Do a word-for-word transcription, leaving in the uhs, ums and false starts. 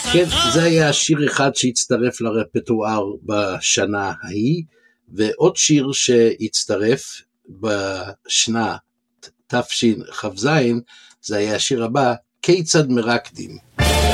כן, זה היה שיר אחד שהצטרף לרפטואר בשנה ההיא, ועוד שיר שהצטרף בשנה תשכ"ז, זה היה השיר הבא, כיצד מרקדים.